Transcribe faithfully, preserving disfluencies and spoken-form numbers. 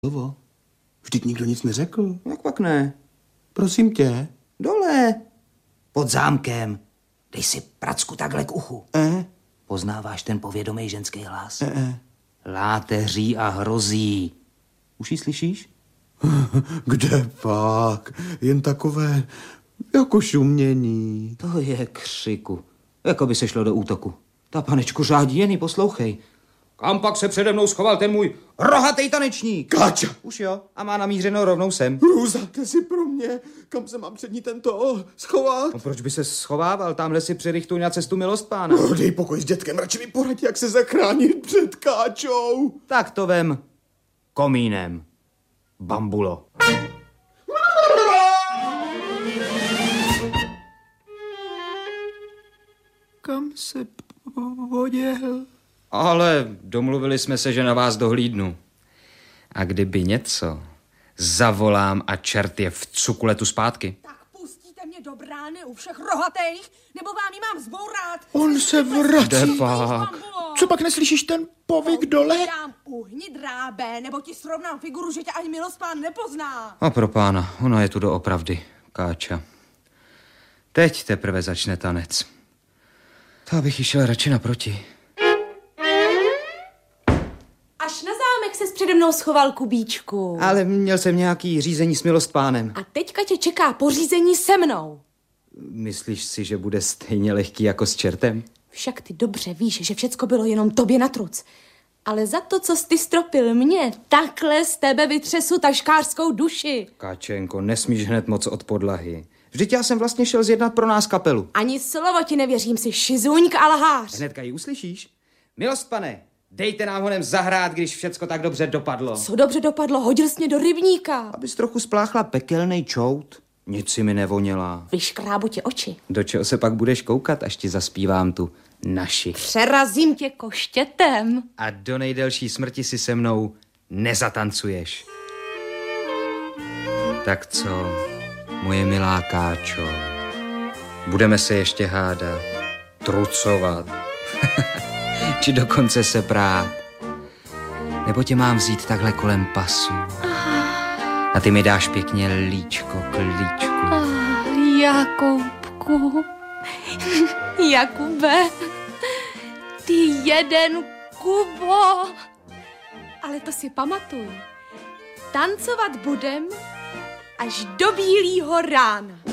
slovo. Vždyť nikdo nic neřekl. Jak pak ne? Prosím tě. Dole. Pod zámkem. Dej si pracku takhle k uchu. Eh? Poznáváš ten povědomý ženský hlas? Eh, eh. Láteří a hrozí. Už ji slyšíš? Kde pak? Jen takové jako šumění. To je křiku. Jako by se šlo do útoku. Ta panečku řádí, jen ji poslouchej. Kam pak se přede mnou schoval ten můj rohatý tanečník? Káča! Už jo, a má namířeno rovnou sem. Růzate si pro mě, kam se mám před ní tento schovat? No proč by se schovával? Tamhle si přerychtuj na cestu milost pána. No, dej pokoj s dětkem, radši mi poradí, jak se zachránit před Káčou. Tak to vem komínem. Bambulo. Kam se poděl? Ale domluvili jsme se, že na vás dohlídnu. A kdyby něco, zavolám a čert je v cukuletu zpátky. Tak pustíte mě do brány u všech rohatých, nebo vám ji mám zbourat. On se vrací. Pak. Co pak neslyšíš ten povyk dole? Dám uhni drábe, nebo ti srovnám figuru, že tě ani milospán nepozná. A pro pána, ona je tu doopravdy, Káča. Teď teprve začne tanec. To bych jí šel radši naproti. Až na zámek ses přede mnou schoval, Kubíčku. Ale měl jsem nějaký řízení s milostpánem. A teďka tě čeká pořízení se mnou. Myslíš si, že bude stejně lehký jako s čertem? Však ty dobře víš, že všecko bylo jenom tobě na truc. Ale za to, co jsi ty stropil mě, takhle z tebe vytřesu taškářskou duši. Káčenko, nesmíš hned moc od podlahy. Vždyť já jsem vlastně šel zjednat pro nás kapelu. Ani slovo ti nevěřím, si šizuňk a lhář. Hnedka ji uslyšíš? Milost pane, dejte nám honem zahrát, když všecko tak dobře dopadlo. Co dobře dopadlo, hodil jsi mě do rybníka. Abys trochu spláchla pekelnej čout. Nic si mi nevoněla. Vyškrábu ti oči. Do čeho se pak budeš koukat, až ti zaspívám tu naši. Přerazím tě koštětem. A do nejdelší smrti si se mnou nezatancuješ. Tak co, moje milá Káčo, budeme se ještě hádat, trucovat, či dokonce se prát. Nebo tě mám vzít takhle kolem pasu a ty mi dáš pěkně líčko k líčku. Ah, Jakubku, Jakube, ty jeden Kubo. Ale to si pamatuj, tancovat budem až do bílýho rána.